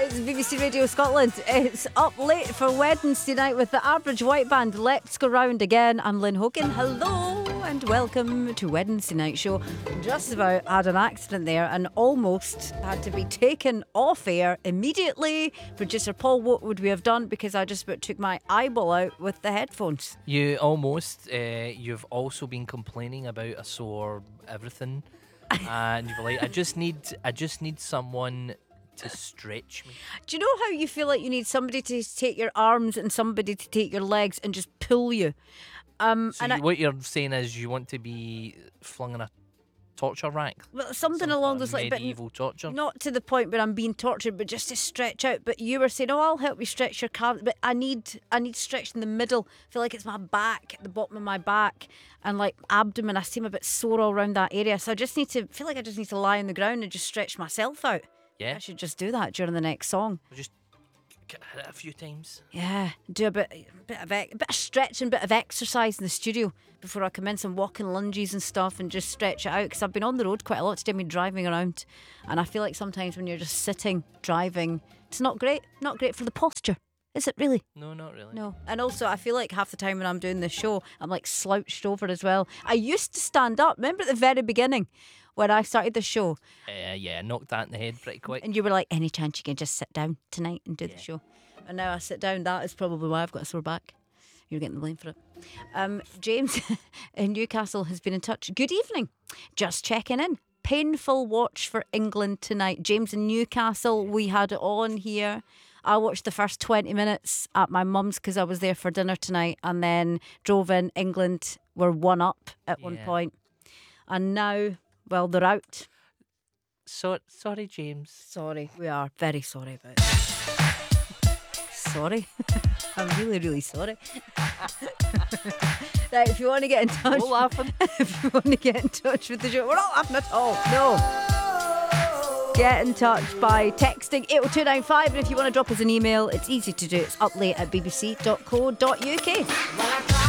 It's BBC Radio Scotland. It's up late for Wednesday night with the Average White Band. Let's go round again. I'm Lynn Hogan. Hello and welcome to Wednesday Night Show. Just about had an accident there and almost had to be taken off air immediately. Producer Paul, what would we have done? Because I just about took my eyeball out with the headphones. You almost. You've also been complaining about a sore everything, and you were like, I just need someone to stretch me. Do you know how you feel like you need somebody to take your arms and somebody to take your legs and just pull you? What you're saying is you want to be flung in a torture rack? Well, something along those lines. Medieval torture? Not to the point where I'm being tortured, but just to stretch out. But you were saying, oh, I'll help you stretch your calves. But I need stretch in the middle. I feel like it's my back, the bottom of my back, and like abdomen. I seem a bit sore all around that area. So I just need to lie on the ground and just stretch myself out. Yeah. I should just do that during the next song. We'll just hit it a few times. Yeah, do a bit of stretching, bit of exercise in the studio before I come in, some walking lunges and stuff, and just stretch it out, because I've been on the road quite a lot today. I've been driving around, and I feel like sometimes when you're just sitting driving, it's not great for the posture. Is it really? No, not really. No. And also, I feel like half the time when I'm doing this show, I'm like slouched over as well. I used to stand up. Remember at the very beginning when I started the show? Yeah, knocked that in the head pretty quick. And you were like, any chance you can just sit down tonight and do the show? And now I sit down. That is probably why I've got a sore back. You're getting the blame for it. James in Newcastle has been in touch. Good evening. Just checking in. Painful watch for England tonight. James in Newcastle, we had it on here. I watched the first 20 minutes at my mum's because I was there for dinner tonight, and then drove in. England were 1-up at one point. And now, well, they're out. Sorry, James. Sorry. We are very sorry about it. Sorry. I'm really, really sorry. Right, if you want to get in touch... We're laughing. If you want to get in touch with the show... We're not laughing at all. No. Get in touch by texting 80295, and if you want to drop us an email, it's easy to do. It's uplate@bbc.co.uk.